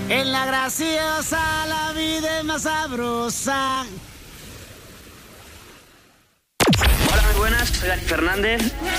En la graciosa la vida es más sabrosa. Hola, muy buenas, soy Dani Fernández.